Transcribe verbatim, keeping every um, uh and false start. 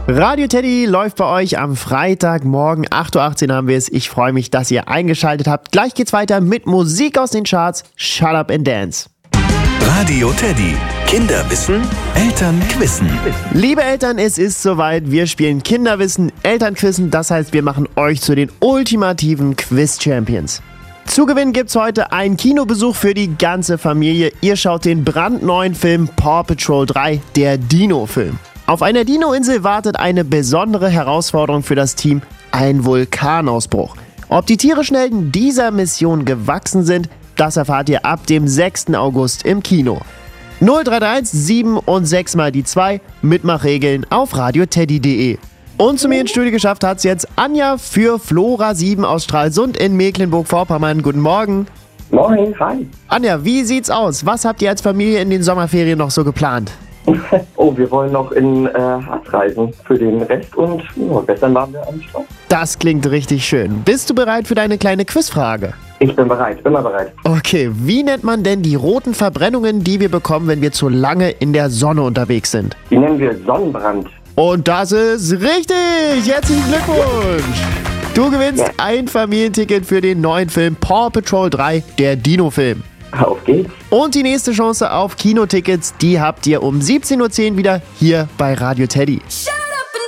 Radio Teddy läuft bei euch am Freitagmorgen, acht Uhr achtzehn haben wir es. Ich freue mich, dass ihr eingeschaltet habt. Gleich geht's weiter mit Musik aus den Charts. Shut Up and Dance. Radio Teddy. Kinderwissen, Elternquissen. Liebe Eltern, es ist soweit. Wir spielen Kinderwissen, Elternquissen. Das heißt, wir machen euch zu den ultimativen Quiz-Champions. Zu gewinnen gibt's heute einen Kinobesuch für die ganze Familie. Ihr schaut den brandneuen Film Paw Patrol drei, der Dino-Film. Auf einer Dino-Insel wartet eine besondere Herausforderung für das Team, ein Vulkanausbruch. Ob die tierischen Helden dieser Mission gewachsen sind, das erfahrt ihr ab dem sechsten August im Kino. null drei drei eins sieben und sechs mal die zwei, Mitmachregeln auf radioteddy punkt de. Und zu mir ins Studio geschafft hat's jetzt Anja für Flora sieben aus Stralsund in Mecklenburg-Vorpommern. Guten Morgen. Moin, hi. Anja, wie sieht's aus? Was habt ihr als Familie in den Sommerferien noch so geplant? Oh, wir wollen noch in äh, Harz reisen für den Rest und oh, gestern waren wir am Strand. Das klingt richtig schön. Bist du bereit für deine kleine Quizfrage? Ich bin bereit, immer bereit. Okay, wie nennt man denn die roten Verbrennungen, die wir bekommen, wenn wir zu lange in der Sonne unterwegs sind? Die nennen wir Sonnenbrand. Und das ist richtig! Herzlichen Glückwunsch! Du gewinnst Ja. ein Familienticket für den neuen Film Paw Patrol drei, der Dino-Film. Auf geht's. Und die nächste Chance auf Kinotickets, die habt ihr um siebzehn Uhr zehn wieder hier bei Radio Teddy. Shut